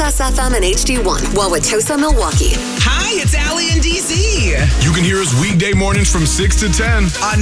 Access FM and HD1, Wauwatosa, Milwaukee. Hi, it's Allie in DC. You can hear us weekday mornings from 6 to 10 on